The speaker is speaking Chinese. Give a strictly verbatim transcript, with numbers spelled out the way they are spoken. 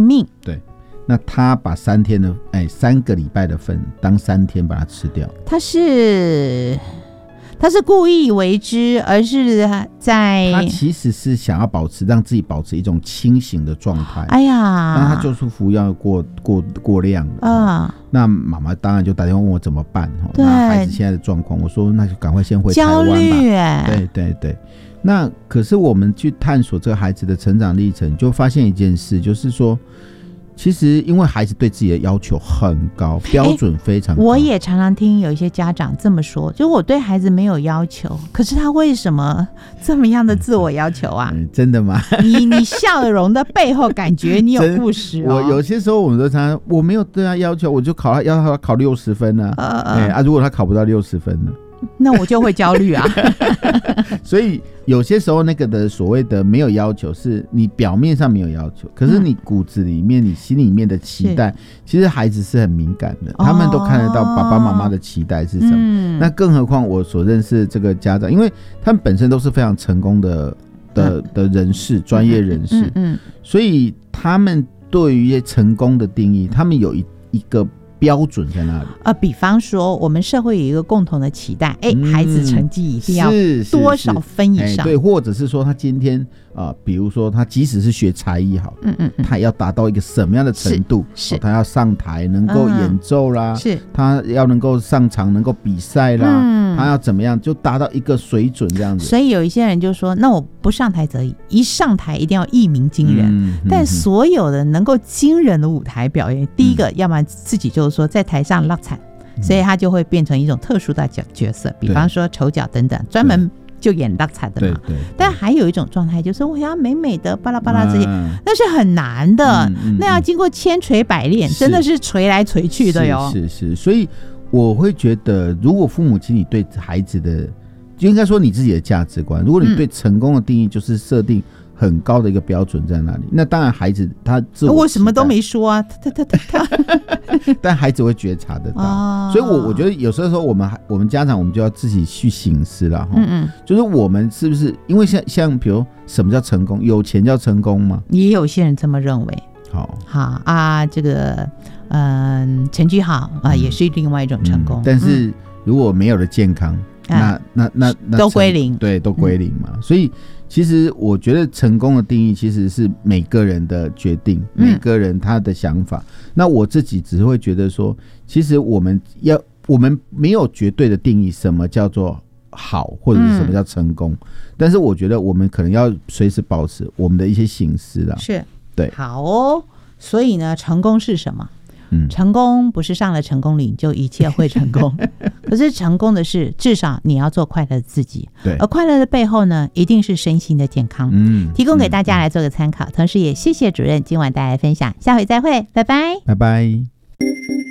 命。 对，那他把三天的哎三个礼拜的份当三天把它吃掉， 他是他是故意为之，而是在他其实是想要保持让自己保持一种清醒的状态。 哎呀， 那他就是服药过过过量了啊。那妈妈当然就打电话问我怎么办，那孩子现在的状况，我说那就赶快先回台湾吧。 焦虑哎， 对对对。那可是我们去探索这个孩子的成长历程，就发现一件事，就是说其实因为孩子对自己的要求很高，标准非常高。 我也常常听有一些家长这么说，就我对孩子没有要求，可是他为什么这么样的自我要求啊？嗯、 真的吗？ 你你笑容的背后感觉你有故事哦。 我有些时候我们都常常我没有对他要求，我就考他要他考六十分呢、啊。呃呃欸、啊，如果他考不到六十分呢？ 那我就会焦虑啊。 所以有些时候那个的所谓的没有要求，是你表面上没有要求，可是你骨子里面、嗯、你心里面的期待，其实孩子是很敏感的，他们都看得到爸爸妈妈的期待是什么、嗯、那更何况我所认识的这个家长，因为他们本身都是非常成功的的的人士，专业人士、嗯嗯嗯、所以他们对于一些成功的定义，他们有一一个标准在那里。 呃，比方说我们社会有一个共同的期待，哎、嗯，孩子成绩一定要多少分以上， 对，或者是说他今天啊、呃，比如说他即使是学才艺好，嗯嗯嗯，他也要达到一个什么样的程度？是，是哦、他要上台能够演奏啦，嗯、是，他要能够上场能够比赛啦，嗯，他要怎么样就达到一个水准这样子。 所以有一些人就说，那我不上台则已，一上台一定要一鸣惊人。嗯、但所有的能够惊人的舞台表演，嗯、第一个要么自己就是说在台上落惨。所以他就会变成一种特殊的角色，比方说丑角等等，专门就演落惨的嘛。但还有一种状态就是我要美美的巴拉巴拉这些、啊、那是很难的、嗯嗯、那要经过千锤百炼，真的是锤来锤去的哟。 是是是，所以我会觉得如果父母亲你对孩子的，就应该说你自己的价值观，如果你对成功的定义就是设定很高的一个标准在那里，那当然孩子他自我， 我什么都没说啊，他他他他但孩子会觉察得到、哦、所以我我觉得有时候我们我们家长我们就要自己去省思了，嗯嗯，就是我们是不是因为像像比如什么叫成功，有钱叫成功吗？ 也有些人这么认为。 好好啊，这个嗯成绩好啊、嗯、也是另外一种成功、嗯、 但是如果没有了健康、嗯、那那那那都归零， 对，都归零嘛、嗯、所以其实我觉得成功的定义其实是每个人的决定、嗯、每个人他的想法。那我自己只会觉得说，其实我们要我们没有绝对的定义什么叫做好或者是什么叫成功、嗯、但是我觉得我们可能要随时保持我们的一些省思啦。 是， 对， 好哦。所以呢，成功是什么？嗯、成功不是上了成功岭就一切会成功可是成功的是至少你要做快乐的自己，对，而快乐的背后呢一定是身心的健康。嗯，提供给大家来做个参考、嗯、同时也谢谢主任今晚带来分享，下回再会，拜拜， 拜拜。